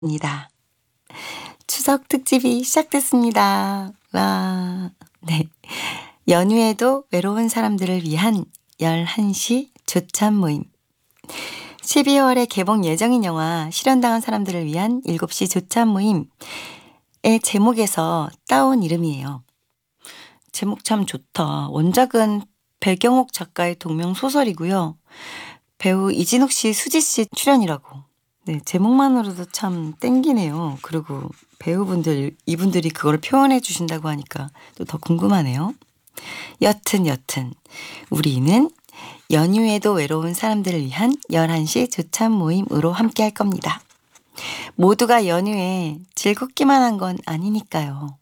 입니다. 추석 특집이 시작됐습니다. 와, 네. 연휴에도 외로운 사람들을 위한 11시 조찬 모임. 12월에 개봉 예정인 영화 실현당한 사람들을 위한 7시 조찬 모임의 제목에서 따온 이름이에요. 제목 참 좋다. 원작은 배경옥 작가의 동명 소설이고요. 배우 이진욱 씨, 수지 씨 출연이라고. 네, 제목만으로도 참 땡기네요. 그리고 배우분들, 이분들이 그걸 표현해 주신다고 하니까 또 더 궁금하네요. 여튼 우리는 연휴에도 외로운 사람들을 위한 11시 조찬 모임으로 함께 할 겁니다. 모두가 연휴에 즐겁기만 한 건 아니니까요.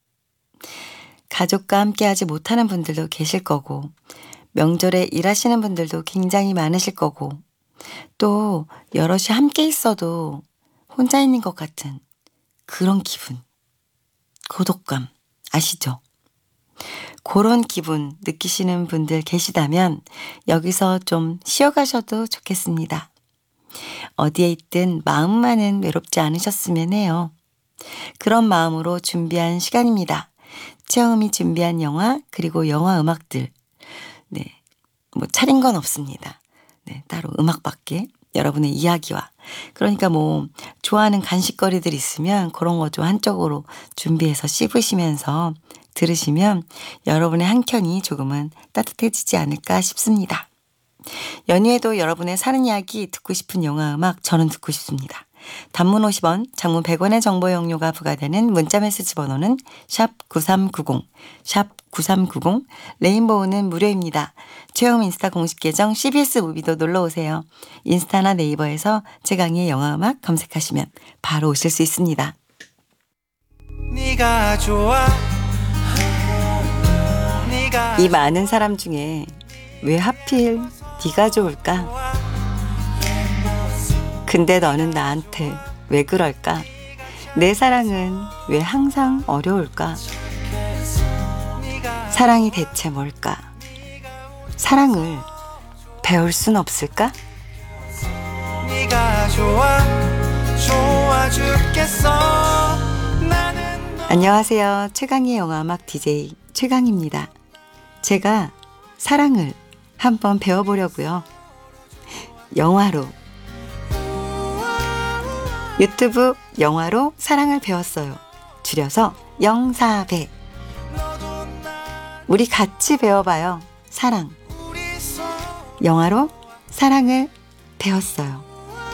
가족과 함께 하지 못하는 분들도 계실 거고, 명절에 일하시는 분들도 굉장히 많으실 거고, 또 여럿이 함께 있어도 혼자 있는 것 같은 그런 기분, 고독감 아시죠? 그런 기분 느끼시는 분들 계시다면 여기서 좀 쉬어가셔도 좋겠습니다. 어디에 있든 마음만은 외롭지 않으셨으면 해요. 그런 마음으로 준비한 시간입니다. 체험이 준비한 영화 그리고 영화 음악들. 네, 뭐 차린 건 없습니다. 네, 따로 음악밖에 여러분의 이야기와 그러니까 뭐 좋아하는 간식거리들 있으면 그런 거 좀 한쪽으로 준비해서 씹으시면서 들으시면 여러분의 한켠이 조금은 따뜻해지지 않을까 싶습니다. 연휴에도 여러분의 사는 이야기 듣고 싶은 영화 음악 저는 듣고 싶습니다. 단문 50원, 장문 100원의 정보 용료가 부과되는 문자메시지 번호는 샵 9390, 샵 9390, 레인보우는 무료입니다. 최영 인스타 공식 계정 CBS 무비도 놀러오세요. 인스타나 네이버에서 최강의 영화음악 검색하시면 바로 오실 수 있습니다. 네가 좋아. 이 많은 사람 중에 왜 하필 네가 좋을까? 근데 너는 나한테 왜 그럴까? 내 사랑은 왜 항상 어려울까? 사랑이 대체 뭘까? 사랑을 배울 순 없을까? 안녕하세요. 최강의 영화음악 DJ 최강입니다. 제가 사랑을 한번 배워보려고요. 영화로. 유튜브 영화로 사랑을 배웠어요. 줄여서 영사배. 우리 같이 배워봐요. 사랑. 영화로 사랑을 배웠어요.